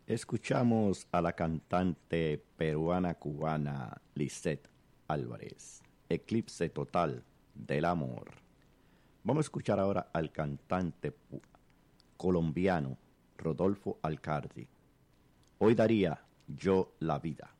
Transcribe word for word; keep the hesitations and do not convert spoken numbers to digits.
Escuchamos a la cantante peruana-cubana Lisette Álvarez, Eclipse Total del Amor. Vamos a escuchar ahora al cantante colombiano Rodolfo Alcardi. Hoy daría yo la vida.